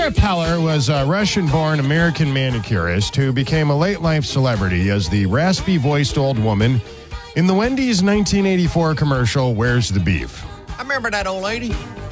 Clara Peller was a Russian-born American manicurist who became a late-life celebrity as the raspy-voiced old woman in the Wendy's 1984 commercial, Where's the Beef? I remember that old lady.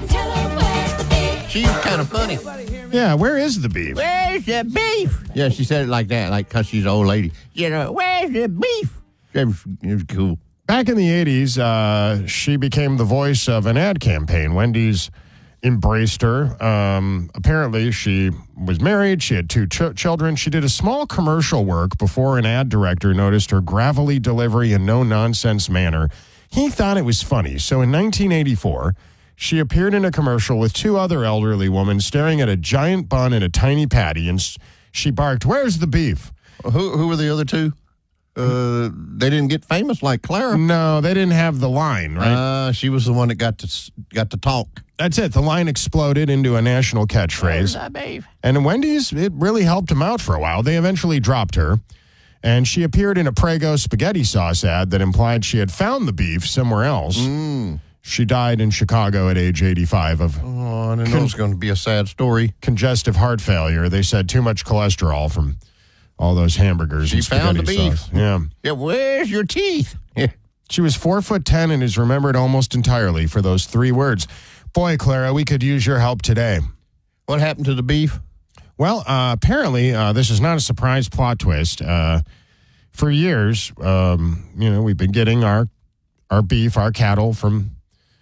She was kind of funny. Yeah, where is the beef? Where's the beef? Yeah, she said it like that, like because she's an old lady. You know, where's the beef? It was cool. Back in the 80s, she became the voice of an ad campaign. Wendy's embraced her. Apparently, she was married. She had two children. She did a small commercial work before an ad director noticed her gravelly delivery and no-nonsense manner. He thought it was funny. So in 1984, she appeared in a commercial with two other elderly women staring at a giant bun and a tiny patty, and she barked, "Where's the beef?" Who were the other two? They didn't get famous like Clara. No, they didn't have the line, right? She was the one that got to talk. That's it. The line exploded into a national catchphrase. And Wendy's, it really helped him out for a while. They eventually dropped her, and she appeared in a Prego spaghetti sauce ad that implied she had found the beef somewhere else. She died in Chicago at age 85 of I didn't know it was going to be a sad story. Congestive heart failure. They said too much cholesterol from all those hamburgers and spaghetti found the beef. sauce. Yeah. Yeah, where's your teeth? She was 4'10" and is remembered almost entirely for those three words. Boy, Clara, we could use your help today. What happened to the beef? Well, apparently, this is not a surprise plot twist. For years, we've been getting our beef, our cattle from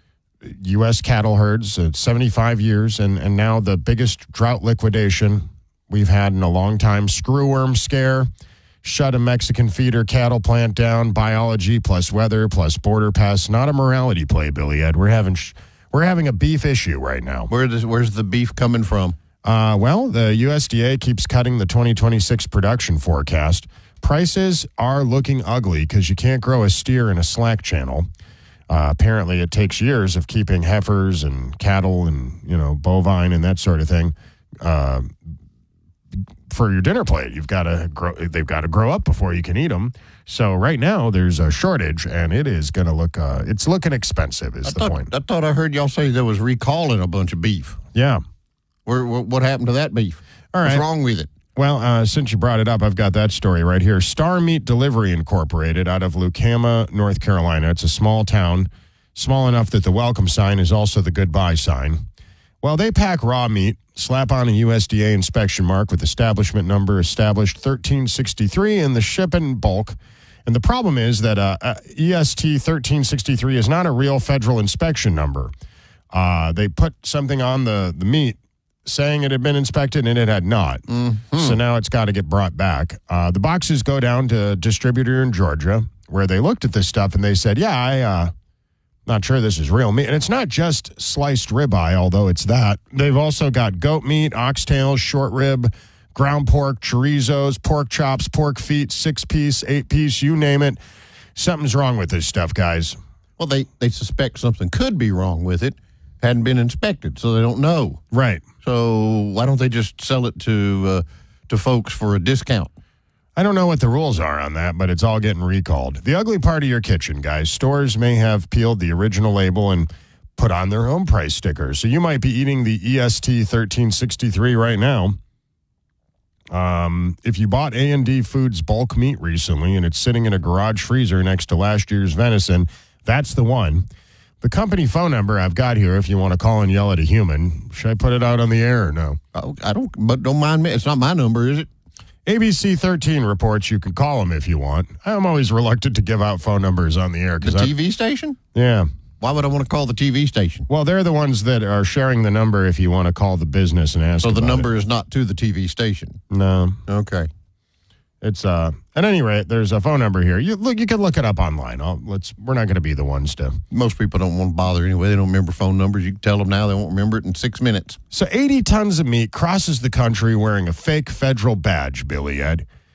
U.S. cattle herds, 75 years, and now the biggest drought liquidation we've had in a long time. Screwworm scare, shut a Mexican feeder cattle plant down, biology plus weather plus border pests. Not a morality play, Billy Ed. We're having a beef issue right now. Where's the beef coming from? Well, the USDA keeps cutting the 2026 production forecast. Prices are looking ugly because you can't grow a steer in a Slack channel. Apparently, it takes years of keeping heifers and cattle and bovine and that sort of thing for your dinner plate. They've got to grow up before you can eat them. So right now there's a shortage, and it is going to look. It's looking expensive. The point. I thought I heard y'all say there was recalling a bunch of beef. Yeah. What happened to that beef? All right. What's wrong with it? Well, since you brought it up, I've got that story right here. Star Meat Delivery Incorporated out of Lucama, North Carolina. It's a small town, small enough that the welcome sign is also the goodbye sign. Well, they pack raw meat, slap on a USDA inspection mark with establishment number established 1363, and the ship in bulk. And the problem is that EST 1363 is not a real federal inspection number. They put something on the meat saying it had been inspected, and it had not. Mm-hmm. So now it's got to get brought back. The boxes go down to a distributor in Georgia, where they looked at this stuff, and they said, I'm not sure this is real meat. And it's not just sliced ribeye, although it's that. They've also got goat meat, oxtails, short rib, ground pork, chorizos, pork chops, pork feet, 6-piece, 8-piece, you name it. Something's wrong with this stuff, guys. Well, they suspect something could be wrong with it. Hadn't been inspected, so they don't know. Right. So why don't they just sell it to folks for a discount? I don't know what the rules are on that, but it's all getting recalled. The ugly part of your kitchen, guys. Stores may have peeled the original label and put on their own price stickers. So you might be eating the EST 1363 right now. If you bought A&D Foods bulk meat recently and it's sitting in a garage freezer next to last year's venison, that's the one. The company phone number I've got here, if you want to call and yell at a human. Should I put it out on the air or no? I don't, but don't mind me. It's not my number, is it? ABC 13 reports you can call them if you want. I'm always reluctant to give out phone numbers on the air. The TV station? Yeah. Why would I want to call the TV station? Well, they're the ones that are sharing the number if you want to call the business and ask. So the number is not to the TV station? No. Okay. It's at any rate, there's a phone number here. You can look it up online. We're not going to be the ones to. Most people don't want to bother anyway. They don't remember phone numbers. You can tell them now, they won't remember it in 6 minutes. So 80 tons of meat crosses the country wearing a fake federal badge, Billy Ed.